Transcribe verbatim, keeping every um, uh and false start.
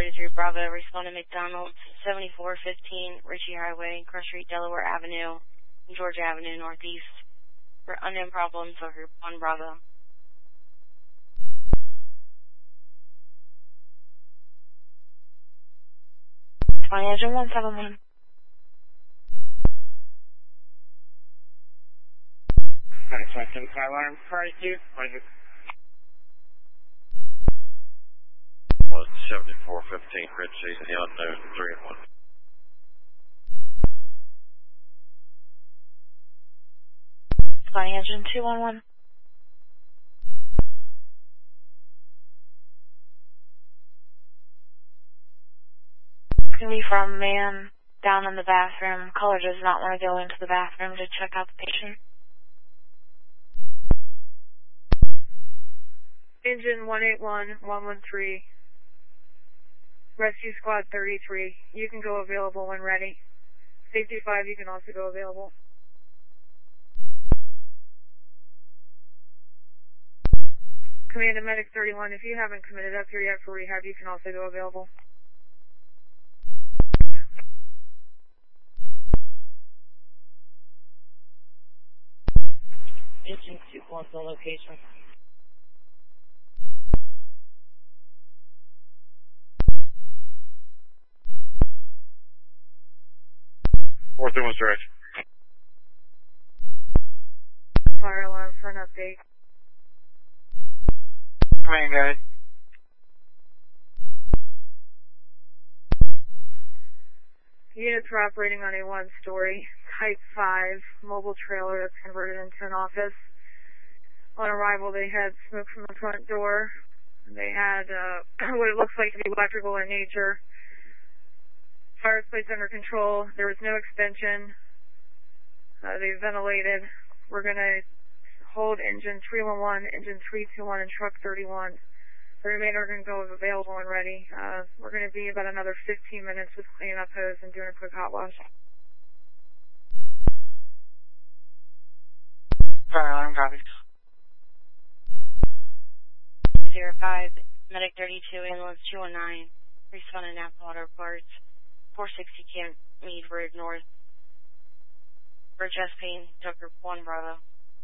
thirty-three Bravo, respond to McDonald's, seventy-four fifteen Ritchie Highway, Cross Street, Delaware Avenue, and Georgia Avenue Northeast. For unknown problems, or Group one Bravo. Flying engine one seven one. Alright, so I can fire alarm priority two. Was seventy-four fifteen Ritchie, the unknown three and one. Flying engine two one one. It's going to be from man down in the bathroom. Caller does not want to go into the bathroom to check out the patient. Engine one eight one one one three. Rescue Squad thirty-three. You can go available when ready. Safety five, you can also go available. Command and Medic thirty-one, if you haven't committed up here yet for rehab, you can also go available. Engine two wants the location. Four three one's direct. Fire alarm for an update. Command, guys. Units are operating on a one-story Type five mobile trailer that's converted into an office. On arrival, they had smoke from the front door. They had uh, what it looks like to be electrical in nature. Fire was placed under control. There was no extension. Uh, they ventilated. We're going to hold engine three one one, engine three two one, and truck thirty-one. The remainder are going to go available and ready. Uh, we're going to be about another fifteen minutes with cleaning up hose and doing a quick hot wash. Fire alarm, copy. zero five, Medic thirty-two, Ambulance two one nine, respond to Napa Auto Parts, four sixty Camp Mead Road North. For chest pain, Tucker one Bravo.